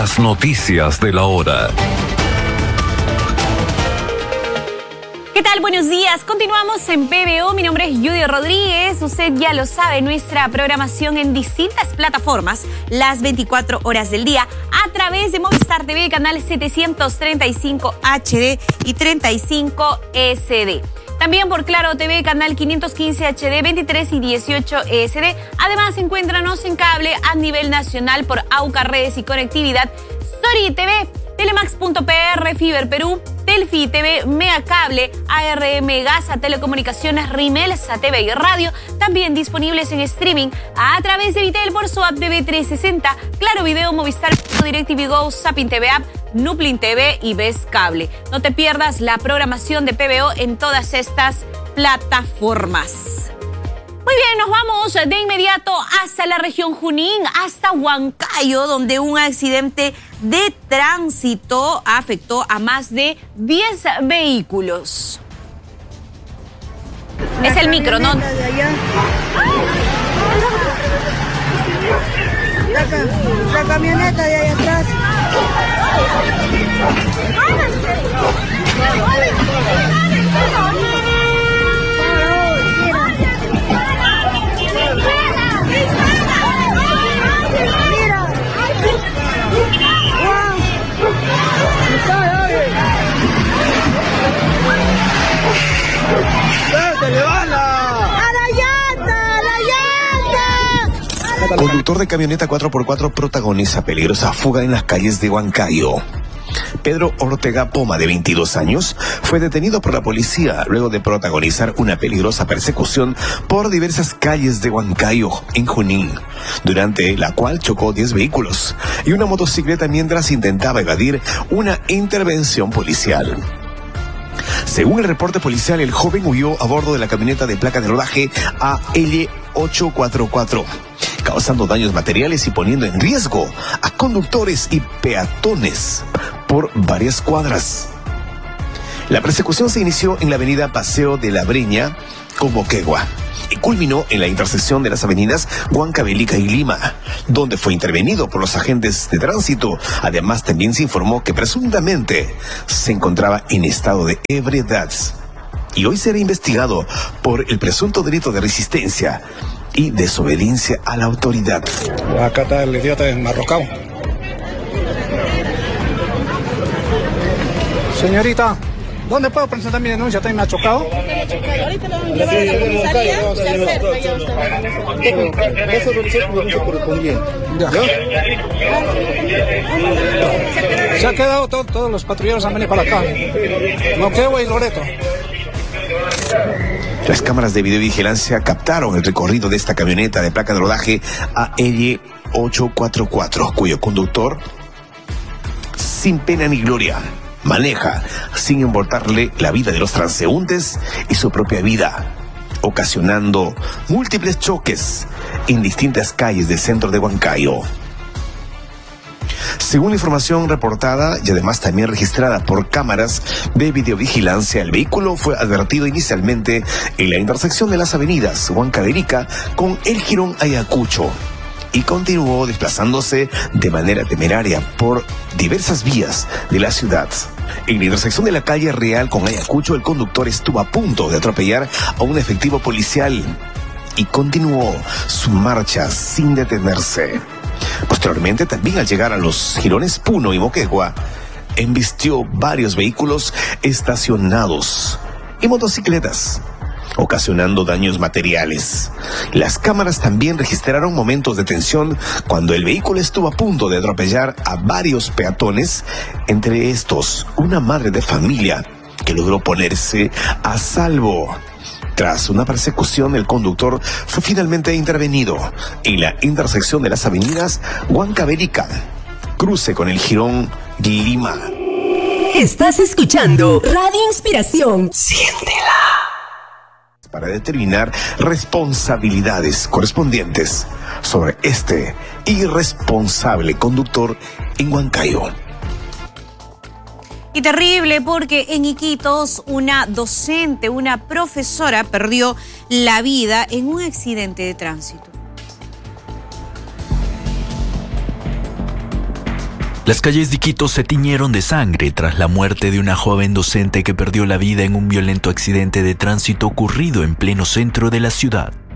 Las noticias de la hora. ¿Qué tal? Buenos días. Continuamos en PBO. Mi nombre es Judy Rodríguez. Usted ya lo sabe, nuestra programación en distintas plataformas, las 24 horas del día, a través de Movistar TV, canal 735 HD y 35 SD. También por Claro TV, canal 515 HD, 23 y 18 SD. Además, encuéntranos en cable a nivel nacional por AUCA Redes y Conectividad, Story TV, Telemax.pr, Fiber Perú, Telfi TV, Mega Cable, ARM Gasa, Telecomunicaciones, Rimel, TV y Radio. También disponibles en streaming a través de Vitel por su app TV360, Claro Video, Movistar, DirecTV Go, Zapping TV App, Nuplin TV y Ves Cable. No te pierdas la programación de PBO en todas estas plataformas. Muy bien, nos vamos de inmediato hasta la región Junín, hasta Huancayo, donde un accidente de tránsito afectó a más de 10 vehículos. Es el micro, ¿no? La camioneta de allá atrás. Conductor de camioneta 4x4 protagoniza peligrosa fuga en las calles de Huancayo. Pedro Ortega Poma, de 22 años, fue detenido por la policía luego de protagonizar una peligrosa persecución por diversas calles de Huancayo, en Junín, durante la cual chocó 10 vehículos y una motocicleta mientras intentaba evadir una intervención policial. Según el reporte policial, el joven huyó a bordo de la camioneta de placa de rodaje AL844, causando daños materiales y poniendo en riesgo a conductores y peatones por varias cuadras. La persecución se inició en la avenida Paseo de la Breña con Moquegua y culminó en la intersección de las avenidas Huancavelica y Lima, donde fue intervenido por los agentes de tránsito. Además, también se informó que presuntamente se encontraba en estado de ebriedad y hoy será investigado por el presunto delito de resistencia y desobediencia a la autoridad. Acá está el idiota enmarrocado. Señorita, ¿dónde puedo presentar mi denuncia? ¿Usted me ha chocado? Ahorita lo van a llevar a la comisaría, se acerca ya usted. Vas a realizar tu denuncia correspondiente. ¿Ya? Se ha quedado todos los patrulleros han venido para acá. Moquegua y Loreto. Las cámaras de videovigilancia captaron el recorrido de esta camioneta de placa de rodaje AL844, cuyo conductor, sin pena ni gloria, maneja sin importarle la vida de los transeúntes y su propia vida, ocasionando múltiples choques en distintas calles del centro de Huancayo. Según la información reportada y además también registrada por cámaras de videovigilancia, el vehículo fue advertido inicialmente en la intersección de las avenidas Huancavelica con el jirón Ayacucho y continuó desplazándose de manera temeraria por diversas vías de la ciudad. En la intersección de la calle Real con Ayacucho, el conductor estuvo a punto de atropellar a un efectivo policial y continuó su marcha sin detenerse. Posteriormente, también al llegar a los jirones Puno y Moquegua, embistió varios vehículos estacionados y motocicletas, ocasionando daños materiales. Las cámaras también registraron momentos de tensión cuando el vehículo estuvo a punto de atropellar a varios peatones, entre estos una madre de familia que logró ponerse a salvo. Tras una persecución, el conductor fue finalmente intervenido en la intersección de las avenidas Huancavelica, cruce con el jirón Lima. Estás escuchando Radio Inspiración. Siéntela. Para determinar responsabilidades correspondientes sobre este irresponsable conductor en Huancayo. Y terrible porque en Iquitos una docente, una profesora perdió la vida en un accidente de tránsito. Las calles de Quito se tiñeron de sangre tras la muerte de una joven docente que perdió la vida en un violento accidente de tránsito ocurrido en pleno centro de la ciudad.